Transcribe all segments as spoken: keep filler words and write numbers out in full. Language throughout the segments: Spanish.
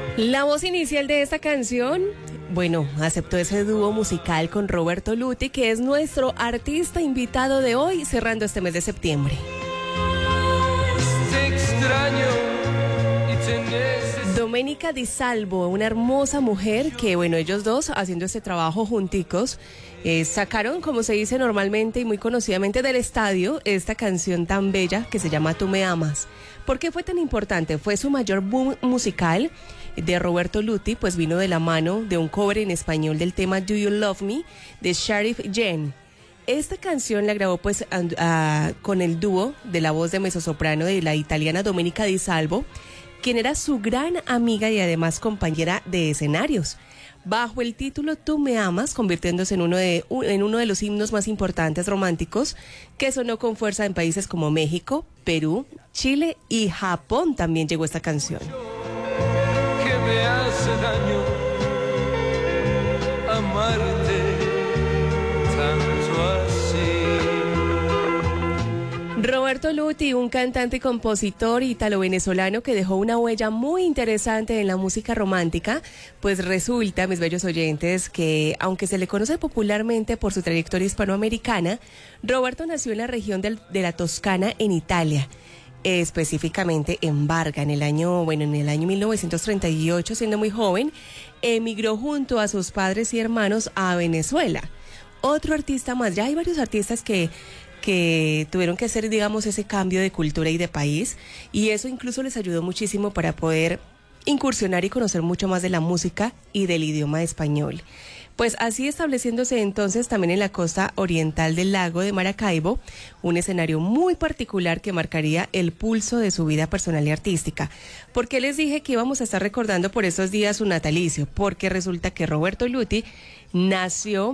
La voz inicial de esta canción, bueno, aceptó ese dúo musical con Roberto Luti, que es nuestro artista invitado de hoy, cerrando este mes de septiembre. Te extraño y te necesito. Domenica Di Salvo, una hermosa mujer que, bueno, ellos dos haciendo este trabajo junticos, eh, sacaron, como se dice normalmente y muy conocidamente del estadio, esta canción tan bella que se llama Tú me amas. ¿Por qué fue tan importante? Fue su mayor boom musical de Roberto Luti, pues vino de la mano de un cover en español del tema Do You Love Me de Sharif Jen. Esta canción la grabó pues a, a, con el dúo de la voz de mezzosoprano de la italiana Domenica Di Salvo, quien era su gran amiga y además compañera de escenarios, bajo el título Tú me amas, convirtiéndose en uno de, en uno de los himnos más importantes románticos que sonó con fuerza en países como México, Perú, Chile y Japón. También llegó esta canción. Que me hace daño amarte tanto así. Roberto Luti, un cantante y compositor italo-venezolano que dejó una huella muy interesante en la música romántica, pues resulta, mis bellos oyentes, que aunque se le conoce popularmente por su trayectoria hispanoamericana, Roberto nació en la región de, de la Toscana, en Italia, específicamente en Varga, en el año, bueno, en el año mil novecientos treinta y ocho, siendo muy joven, emigró junto a sus padres y hermanos a Venezuela. Otro artista más, ya hay varios artistas que que tuvieron que hacer, digamos, ese cambio de cultura y de país, y eso incluso les ayudó muchísimo para poder incursionar y conocer mucho más de la música y del idioma español. Pues así estableciéndose entonces también en la costa oriental del lago de Maracaibo, un escenario muy particular que marcaría el pulso de su vida personal y artística. ¿Por qué les dije que íbamos a estar recordando por estos días su natalicio? Porque resulta que Roberto Luti nació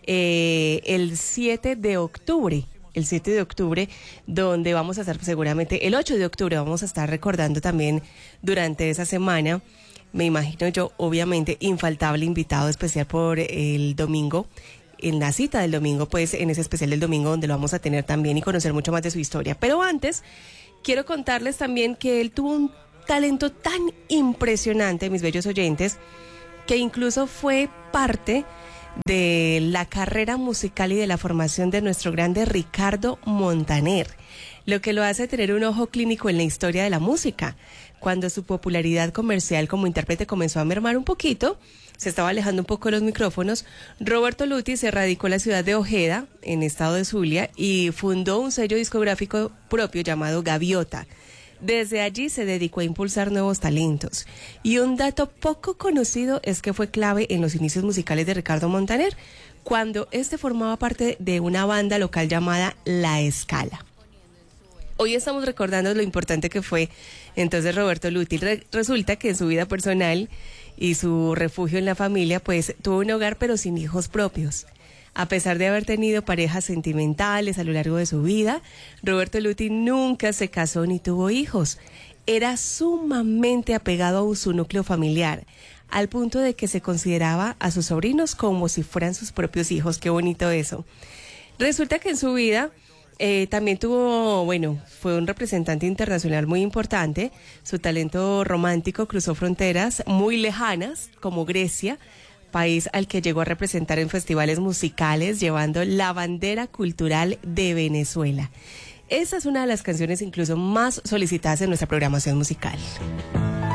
eh, el siete de octubre. El siete de octubre, donde vamos a estar seguramente, el ocho de octubre vamos a estar recordando también durante esa semana, me imagino yo, obviamente, infaltable invitado especial por el domingo, en la cita del domingo, pues en ese especial del domingo donde lo vamos a tener también y conocer mucho más de su historia. Pero antes, quiero contarles también que él tuvo un talento tan impresionante, mis bellos oyentes, que incluso fue parte de la carrera musical y de la formación de nuestro grande Ricardo Montaner, lo que lo hace tener un ojo clínico en la historia de la música. Cuando su popularidad comercial como intérprete comenzó a mermar un poquito, se estaba alejando un poco de los micrófonos, Roberto Luti se radicó en la ciudad de Ojeda, en estado de Zulia, y fundó un sello discográfico propio llamado Gaviota. Desde allí se dedicó a impulsar nuevos talentos. Y un dato poco conocido es que fue clave en los inicios musicales de Ricardo Montaner, cuando este formaba parte de una banda local llamada La Escala. Hoy estamos recordando lo importante que fue entonces Roberto Luti. Re- resulta que en su vida personal y su refugio en la familia, pues tuvo un hogar pero sin hijos propios. A pesar de haber tenido parejas sentimentales a lo largo de su vida, Roberto Luti nunca se casó ni tuvo hijos. Era sumamente apegado a su núcleo familiar, al punto de que se consideraba a sus sobrinos como si fueran sus propios hijos. Qué bonito eso. Resulta que en su vida eh, también tuvo, bueno, fue un representante internacional muy importante. Su talento romántico cruzó fronteras muy lejanas, como Grecia, país al que llegó a representar en festivales musicales llevando la bandera cultural de Venezuela. Esa es una de las canciones incluso más solicitadas en nuestra programación musical.